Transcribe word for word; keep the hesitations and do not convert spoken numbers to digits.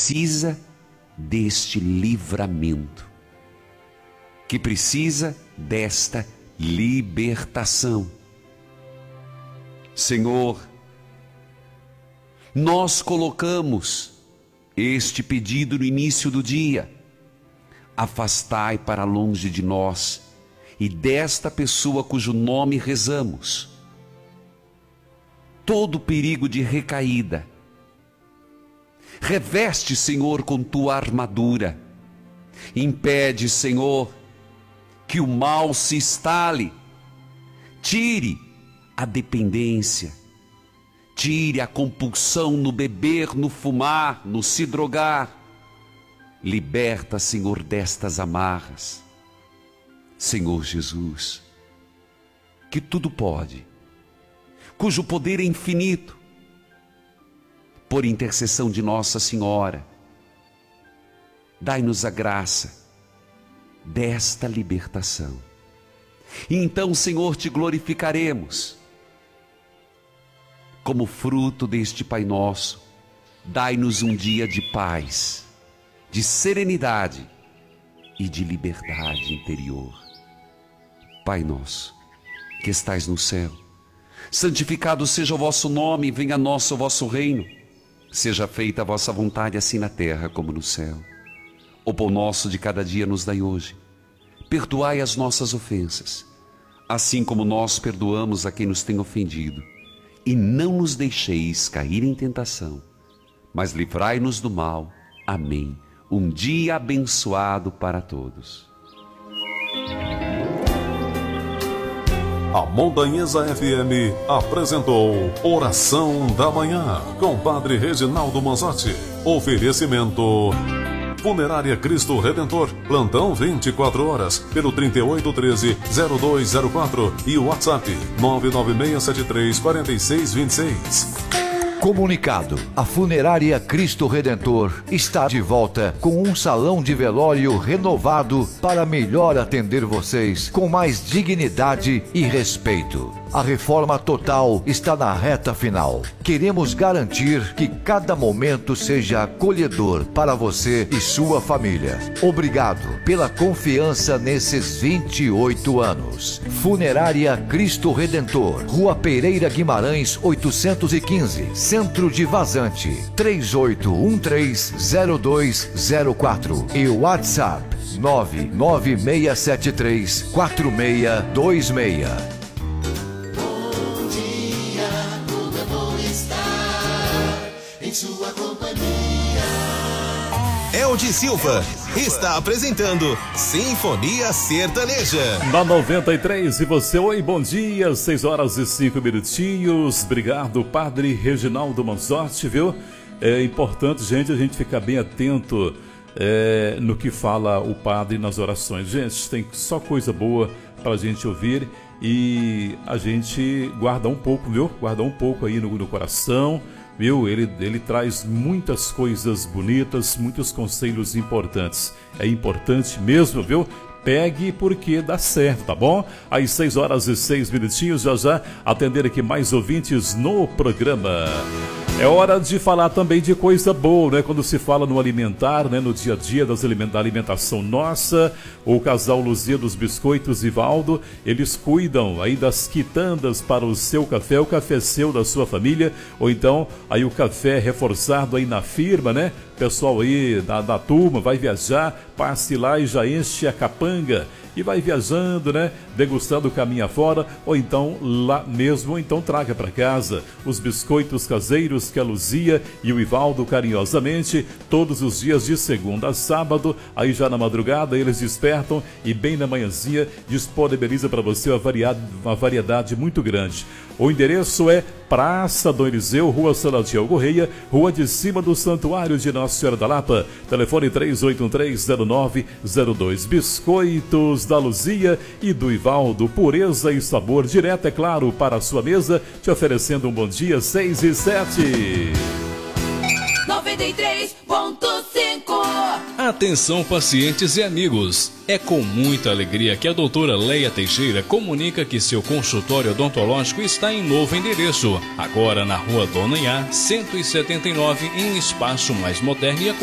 precisa deste livramento, que precisa desta libertação. Senhor, nós colocamos este pedido no início do dia. Afastai para longe de nós e desta pessoa cujo nome rezamos todo perigo de recaída. Reveste, Senhor, com tua armadura. Impede, Senhor, que o mal se instale. Tire a dependência. Tire a compulsão no beber, no fumar, no se drogar. Liberta, Senhor, destas amarras. Senhor Jesus, que tudo pode, cujo poder é infinito, por intercessão de Nossa Senhora, dai-nos a graça desta libertação. E então, Senhor, te glorificaremos. Como fruto deste Pai Nosso, dai-nos um dia de paz, de serenidade e de liberdade interior. Pai nosso, que estais no céu, santificado seja o vosso nome, venha a nós o vosso reino. Seja feita a vossa vontade, assim na terra como no céu. O pão nosso de cada dia nos dai hoje. Perdoai as nossas ofensas, assim como nós perdoamos a quem nos tem ofendido. E não nos deixeis cair em tentação, mas livrai-nos do mal. Amém. Um dia abençoado para todos. A Montanhesa F M apresentou Oração da Manhã, com Padre Reginaldo Manzotti. Oferecimento Funerária Cristo Redentor, plantão vinte e quatro horas, pelo trinta e oito, treze, zero dois zero quatro e o WhatsApp nove nove seis sete três, quatro seis dois seis. Comunicado: a Funerária Cristo Redentor está de volta com um salão de velório renovado para melhor atender vocês com mais dignidade e respeito. A reforma total está na reta final. Queremos garantir que cada momento seja acolhedor para você e sua família. Obrigado pela confiança nesses vinte e oito anos. Funerária Cristo Redentor, Rua Pereira Guimarães, oitocentos e quinze, Centro de Vazante, três oito um três, zero dois zero quatro e WhatsApp nove nove seis sete três, quatro seis dois seis. Sua companhia. Eldi Silva está apresentando Sinfonia Sertaneja na noventa e três. E você, oi, bom dia, seis horas e cinco minutinhos. Obrigado, Padre Reginaldo Manzotti, viu? É importante, gente, a gente ficar bem atento é, no que fala o padre nas orações. Gente, tem só coisa boa para a gente ouvir e a gente guarda um pouco, viu? Guarda um pouco aí no, no coração. Viu? Ele, ele traz muitas coisas bonitas, muitos conselhos importantes. É importante mesmo, viu? Pegue porque dá certo, tá bom? Às seis horas e seis minutinhos, já já atender aqui mais ouvintes no programa. É hora de falar também de coisa boa, né? Quando se fala no alimentar, né? No dia a dia das aliment- da alimentação nossa, o casal Luzia dos Biscoitos e Valdo, eles cuidam aí das quitandas para o seu café, o café seu da sua família, ou então aí o café reforçado aí na firma, né? Pessoal aí da, da turma vai viajar, passe lá e já enche a capanga e vai viajando, né? Degustando o caminho afora, ou então lá mesmo, ou então traga para casa os biscoitos caseiros que a Luzia e o Ivaldo carinhosamente, todos os dias de segunda a sábado, aí já na madrugada eles despertam e bem na manhãzinha disponibiliza para você uma variedade, uma variedade muito grande. O endereço é Praça Dom Eliseu, Rua Salatiel Correia, Rua de Cima do Santuário de Nossa Senhora da Lapa. Telefone três oito um três, zero nove zero dois. Biscoitos da Luzia e do Ivaldo, pureza e sabor direto, é claro, para a sua mesa, te oferecendo um bom dia, seis e sete. noventa e três ponto cinco. Atenção, pacientes e amigos. É com muita alegria que a doutora Leia Teixeira comunica que seu consultório odontológico está em novo endereço. Agora na Rua Dona Iá, cento e setenta e nove, em um espaço mais moderno e acolhedor.